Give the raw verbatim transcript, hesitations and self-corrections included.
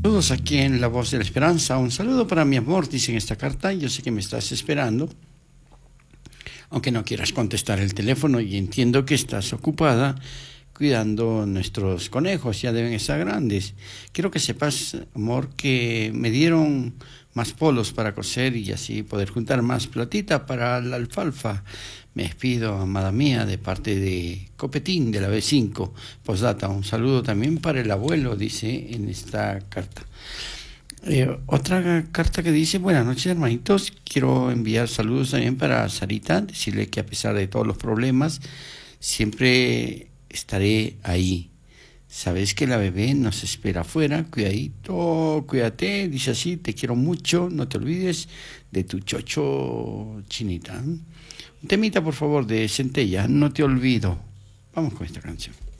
Saludos aquí en La Voz de la Esperanza. Un saludo para mi amor, dice en esta carta. Yo sé que me estás esperando, aunque no quieras contestar el teléfono, y entiendo que estás ocupada cuidando nuestros conejos, ya deben estar grandes. Quiero que sepas, amor, que me dieron más polos para coser y así poder juntar más platita para la alfalfa. Me despido, amada mía, de parte de Copetín de la B cinco. Postdata, un saludo también para el abuelo, dice en esta carta. Eh, otra carta que dice: buenas noches, hermanitos, quiero enviar saludos también para Sarita, decirle que a pesar de todos los problemas, siempre estaré ahí. Sabes que la bebé nos espera afuera, cuidadito, cuídate, dice así, te quiero mucho, no te olvides de tu chocho, Chinita. Un temita, por favor, de Centella, no te olvido. Vamos con esta canción.